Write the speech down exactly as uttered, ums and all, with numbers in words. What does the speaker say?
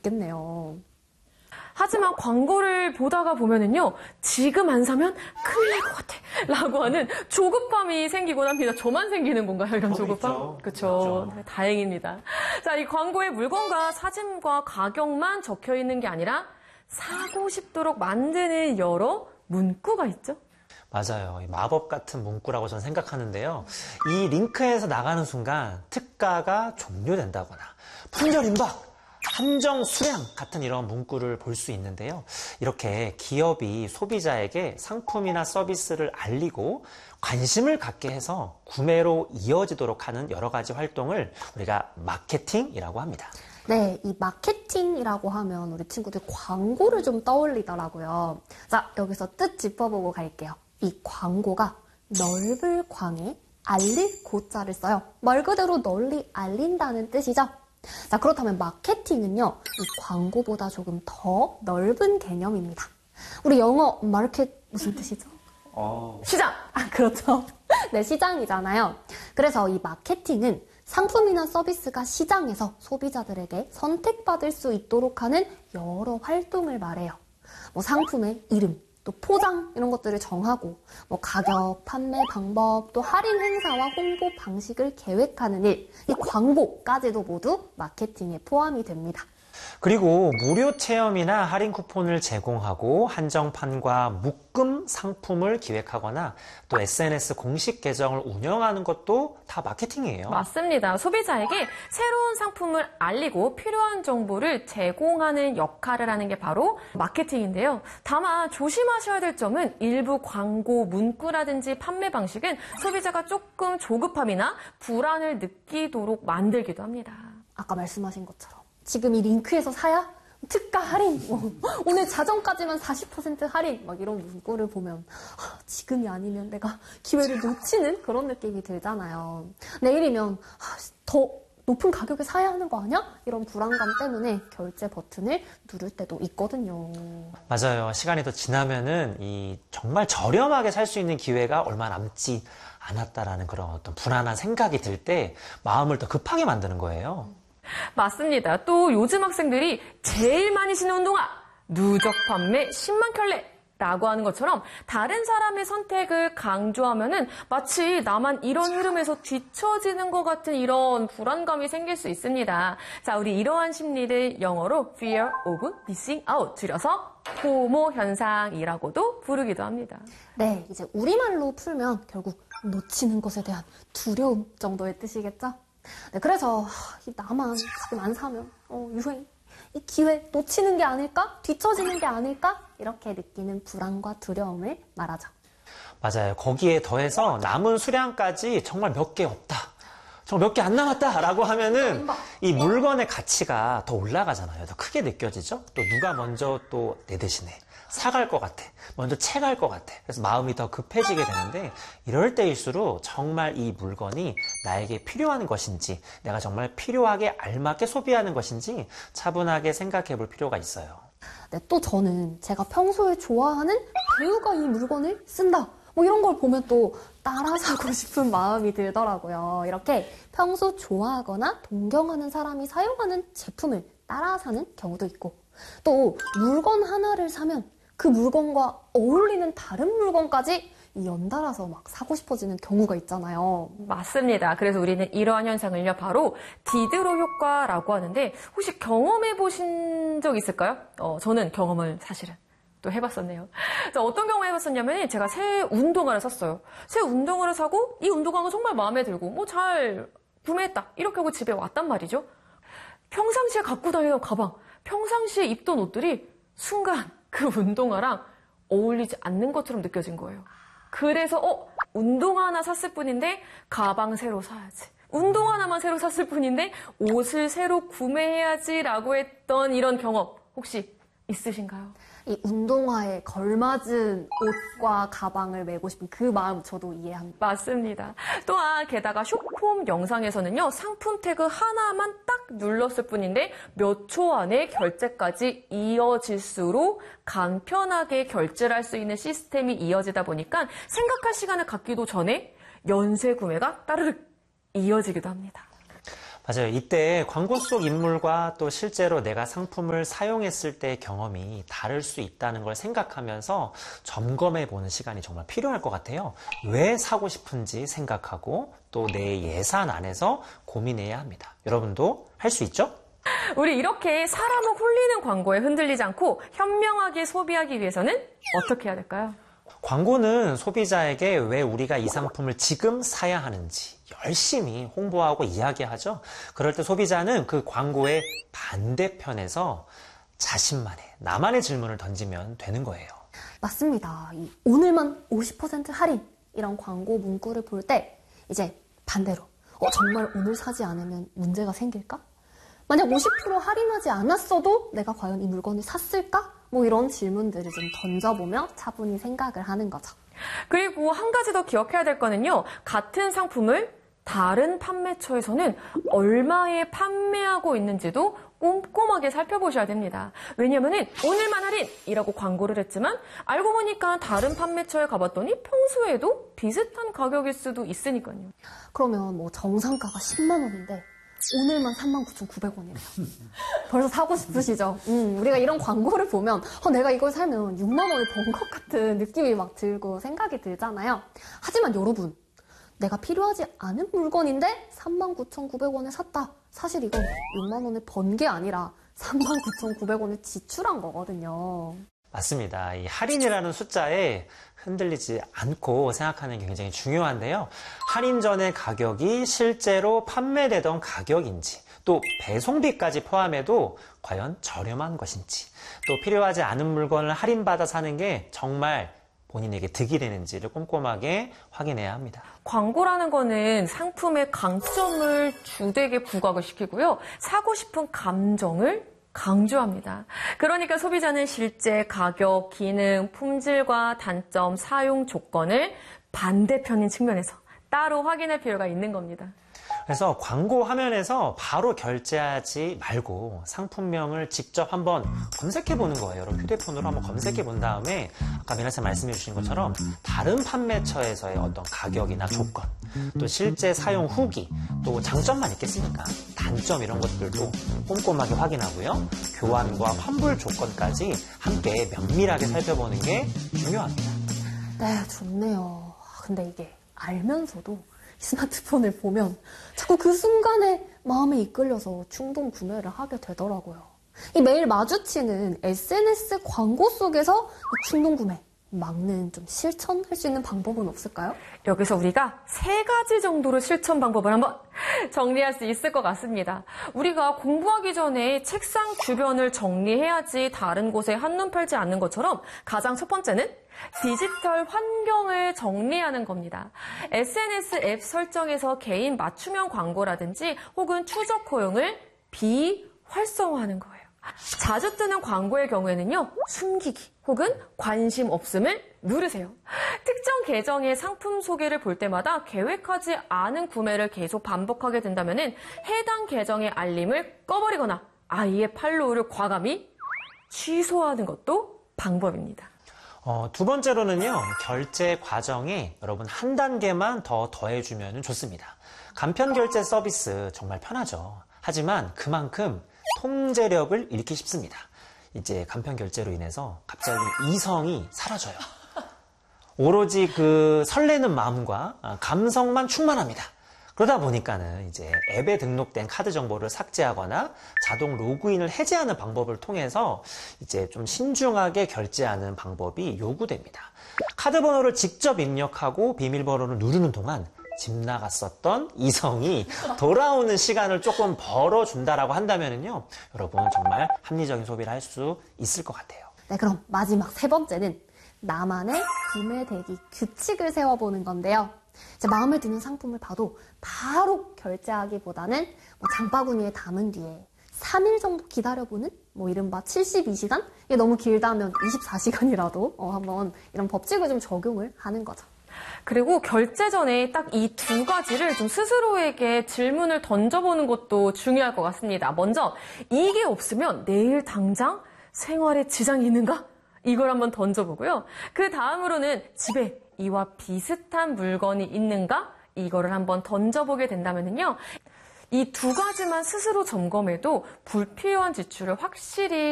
있겠네요. 하지만 광고를 보다가 보면은요, 지금 안 사면 큰일 날 것 같아 라고 하는 조급함이 생기곤 합니다. 저만 생기는 건가요, 이런 조급함? 그렇죠. 네, 다행입니다. 자, 이 광고에 물건과 사진과 가격만 적혀 있는 게 아니라 사고 싶도록 만드는 여러 문구가 있죠. 맞아요. 마법 같은 문구라고 저는 생각하는데요. 이 링크에서 나가는 순간 특가가 종료된다거나 품절 임박, 한정 수량 같은 이런 문구를 볼 수 있는데요. 이렇게 기업이 소비자에게 상품이나 서비스를 알리고 관심을 갖게 해서 구매로 이어지도록 하는 여러 가지 활동을 우리가 마케팅이라고 합니다. 네, 이 마케팅이라고 하면 우리 친구들 광고를 좀 떠올리더라고요. 자, 여기서 뜻 짚어보고 갈게요. 이 광고가 넓을 광에 알릴 고자를 써요. 말 그대로 널리 알린다는 뜻이죠. 자, 그렇다면 마케팅은요, 이 광고보다 조금 더 넓은 개념입니다. 우리 영어 마켓 무슨 뜻이죠? 어... 시장! 아, 그렇죠. 네, 시장이잖아요. 그래서 이 마케팅은 상품이나 서비스가 시장에서 소비자들에게 선택받을 수 있도록 하는 여러 활동을 말해요. 뭐 상품의 이름, 또 포장 이런 것들을 정하고 뭐 가격, 판매 방법, 또 할인 행사와 홍보 방식을 계획하는 일, 이 광고까지도 모두 마케팅에 포함이 됩니다. 그리고 무료 체험이나 할인 쿠폰을 제공하고 한정판과 묶음 상품을 기획하거나 또 에스엔에스 공식 계정을 운영하는 것도 다 마케팅이에요. 맞습니다. 소비자에게 새로운 상품을 알리고 필요한 정보를 제공하는 역할을 하는 게 바로 마케팅인데요. 다만 조심하셔야 될 점은 일부 광고 문구라든지 판매 방식은 소비자가 조금 조급함이나 불안을 느끼도록 만들기도 합니다. 아까 말씀하신 것처럼 지금 이 링크에서 사야 특가 할인, 뭐, 오늘 자정까지만 사십 퍼센트 할인 막 이런 문구를 보면 아, 지금이 아니면 내가 기회를 놓치는 그런 느낌이 들잖아요. 내일이면 아, 더 높은 가격에 사야 하는 거 아니야? 이런 불안감 때문에 결제 버튼을 누를 때도 있거든요. 맞아요. 시간이 더 지나면은 이 정말 저렴하게 살 수 있는 기회가 얼마 남지 않았다라는 그런 어떤 불안한 생각이 들 때 마음을 더 급하게 만드는 거예요. 맞습니다. 또 요즘 학생들이 제일 많이 신는 운동화, 누적 판매 십만 켤레 라고 하는 것처럼 다른 사람의 선택을 강조하면은 마치 나만 이런 흐름에서 뒤처지는 것 같은 이런 불안감이 생길 수 있습니다. 자, 우리 이러한 심리를 영어로 fear of missing out, 줄여서 포모 현상이라고도 부르기도 합니다. 네, 이제 우리말로 풀면 결국 놓치는 것에 대한 두려움 정도의 뜻이겠죠? 네, 그래서 이 나만 지금 안 사면 어, 유행, 이 기회 놓치는 게 아닐까? 뒤처지는 게 아닐까? 이렇게 느끼는 불안과 두려움을 말하죠. 맞아요. 거기에 더해서 남은 수량까지 정말 몇 개 없다, 정말 몇 개 안 남았다라고 하면은 이 물건의 가치가 더 올라가잖아요. 더 크게 느껴지죠? 또 누가 먼저 또 내 대신에 사갈 것 같아, 먼저 채갈 것 같아. 그래서 마음이 더 급해지게 되는데 이럴 때일수록 정말 이 물건이 나에게 필요한 것인지, 내가 정말 필요하게 알맞게 소비하는 것인지 차분하게 생각해 볼 필요가 있어요. 네, 또 저는 제가 평소에 좋아하는 배우가 이 물건을 쓴다, 뭐 이런 걸 보면 또 따라 사고 싶은 마음이 들더라고요. 이렇게 평소 좋아하거나 동경하는 사람이 사용하는 제품을 따라 사는 경우도 있고, 또 물건 하나를 사면 그 물건과 어울리는 다른 물건까지 연달아서 막 사고 싶어지는 경우가 있잖아요. 맞습니다. 그래서 우리는 이러한 현상을요, 바로 디드로 효과라고 하는데, 혹시 경험해 보신 적 있을까요? 어, 저는 경험을 사실은 또 해봤었네요. 자, 어떤 경우 해봤었냐면 제가 새 운동화를 샀어요. 새 운동화를 사고 이 운동화가 정말 마음에 들고 뭐 잘 구매했다 이렇게 하고 집에 왔단 말이죠. 평상시에 갖고 다니던 가방, 평상시에 입던 옷들이 순간 그 운동화랑 어울리지 않는 것처럼 느껴진 거예요. 그래서 어 운동화 하나 샀을 뿐인데 가방 새로 사야지, 운동화 하나만 새로 샀을 뿐인데 옷을 새로 구매해야지 라고 했던 이런 경험 혹시 있으신가요? 이 운동화에 걸맞은 옷과 가방을 메고 싶은 그 마음 저도 이해합니다. 맞습니다. 또한 게다가 쇼폼 영상에서는요, 상품 태그 하나만 딱 눌렀을 뿐인데 몇 초 안에 결제까지 이어질수록 간편하게 결제를 할 수 있는 시스템이 이어지다 보니까 생각할 시간을 갖기도 전에 연쇄 구매가 따르륵 이어지기도 합니다. 맞아요. 이때 광고 속 인물과 또 실제로 내가 상품을 사용했을 때의 경험이 다를 수 있다는 걸 생각하면서 점검해 보는 시간이 정말 필요할 것 같아요. 왜 사고 싶은지 생각하고 또 내 예산 안에서 고민해야 합니다. 여러분도 할 수 있죠? 우리 이렇게 사람을 홀리는 광고에 흔들리지 않고 현명하게 소비하기 위해서는 어떻게 해야 될까요? 광고는 소비자에게 왜 우리가 이 상품을 지금 사야 하는지 열심히 홍보하고 이야기하죠. 그럴 때 소비자는 그 광고의 반대편에서 자신만의, 나만의 질문을 던지면 되는 거예요. 맞습니다. 이 오늘만 오십 퍼센트 할인 이런 광고 문구를 볼 때 이제 반대로 어, 정말 오늘 사지 않으면 문제가 생길까? 만약 오십 퍼센트 할인하지 않았어도 내가 과연 이 물건을 샀을까? 뭐 이런 질문들을 좀 던져보며 차분히 생각을 하는 거죠. 그리고 한 가지 더 기억해야 될 거는요. 같은 상품을 다른 판매처에서는 얼마에 판매하고 있는지도 꼼꼼하게 살펴보셔야 됩니다. 왜냐면은 오늘만 할인이라고 광고를 했지만 알고 보니까 다른 판매처에 가봤더니 평소에도 비슷한 가격일 수도 있으니까요. 그러면 뭐 정상가가 십만 원인데 오늘만 삼만 구천구백 원이래요. 벌써 사고 싶으시죠? 음, 우리가 이런 광고를 보면 어, 내가 이걸 사면 육만 원을 번 것 같은 느낌이 막 들고 생각이 들잖아요. 하지만 여러분, 내가 필요하지 않은 물건인데 삼만 구천구백 원에 샀다. 사실 이건 육만 원을 번 게 아니라 삼만 구천구백 원을 지출한 거거든요. 맞습니다. 이 할인이라는 숫자에 흔들리지 않고 생각하는 게 굉장히 중요한데요. 할인 전의 가격이 실제로 판매되던 가격인지, 또 배송비까지 포함해도 과연 저렴한 것인지, 또 필요하지 않은 물건을 할인받아 사는 게 정말 본인에게 득이 되는지를 꼼꼼하게 확인해야 합니다. 광고라는 거는 상품의 강점을 주되게 부각을 시키고요. 사고 싶은 감정을 강조합니다. 그러니까 소비자는 실제 가격, 기능, 품질과 단점, 사용 조건을 반대편인 측면에서 따로 확인할 필요가 있는 겁니다. 그래서 광고 화면에서 바로 결제하지 말고 상품명을 직접 한번 검색해 보는 거예요. 여러분 휴대폰으로 한번 검색해 본 다음에 아까 미나쌤 말씀해 주신 것처럼 다른 판매처에서의 어떤 가격이나 조건, 또 실제 사용 후기, 또 장점만 있겠습니까? 단점 이런 것들도 꼼꼼하게 확인하고요. 교환과 환불 조건까지 함께 면밀하게 살펴보는 게 중요합니다. 네, 좋네요. 근데 이게 알면서도 스마트폰을 보면 자꾸 그 순간에 마음에 이끌려서 충동 구매를 하게 되더라고요. 이 매일 마주치는 에스엔에스 광고 속에서 이 충동 구매 막는 좀 실천할 수 있는 방법은 없을까요? 여기서 우리가 세 가지 정도로 실천 방법을 한번 정리할 수 있을 것 같습니다. 우리가 공부하기 전에 책상 주변을 정리해야지 다른 곳에 한눈 팔지 않는 것처럼 가장 첫 번째는 디지털 환경을 정리하는 겁니다. 에스엔에스 앱 설정에서 개인 맞춤형 광고라든지 혹은 추적 허용을 비활성화하는 거예요. 자주 뜨는 광고의 경우에는요, 숨기기 혹은 관심 없음을 누르세요. 특정 계정의 상품 소개를 볼 때마다 계획하지 않은 구매를 계속 반복하게 된다면 해당 계정의 알림을 꺼버리거나 아예 팔로우를 과감히 취소하는 것도 방법입니다. 어, 두 번째로는요, 결제 과정에 여러분 한 단계만 더 더해주면 좋습니다. 간편 결제 서비스 정말 편하죠. 하지만 그만큼 통제력을 잃기 쉽습니다. 이제 간편 결제로 인해서 갑자기 이성이 사라져요. 오로지 그 설레는 마음과 감성만 충만합니다. 그러다 보니까는 이제 앱에 등록된 카드 정보를 삭제하거나 자동 로그인을 해제하는 방법을 통해서 이제 좀 신중하게 결제하는 방법이 요구됩니다. 카드 번호를 직접 입력하고 비밀번호를 누르는 동안 집 나갔었던 이성이 돌아오는 시간을 조금 벌어준다라고 한다면요, 여러분 정말 합리적인 소비를 할 수 있을 것 같아요. 네, 그럼 마지막 세 번째는 나만의 구매 대기 규칙을 세워보는 건데요. 이제 마음에 드는 상품을 봐도 바로 결제하기보다는 뭐 장바구니에 담은 뒤에 삼 일 정도 기다려보는 뭐 이른바 칠십이 시간? 이게 너무 길다면 이십사 시간이라도 어, 한번 이런 법칙을 좀 적용을 하는 거죠. 그리고 결제 전에 딱 이 두 가지를 좀 스스로에게 질문을 던져보는 것도 중요할 것 같습니다. 먼저 이게 없으면 내일 당장 생활에 지장이 있는가? 이걸 한번 던져보고요. 그 다음으로는 집에 이와 비슷한 물건이 있는가? 이거를 한번 던져보게 된다면요. 이 두 가지만 스스로 점검해도 불필요한 지출을 확실히